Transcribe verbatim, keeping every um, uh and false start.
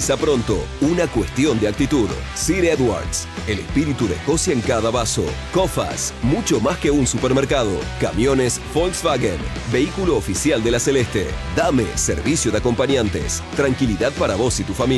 Finaliza pronto. Una cuestión de actitud. Sir Edwards. El espíritu de Escocia en cada vaso. Cofas. Mucho más que un supermercado. Camiones Volkswagen. Vehículo oficial de la Celeste. Dame. Servicio de acompañantes. Tranquilidad para vos y tu familia.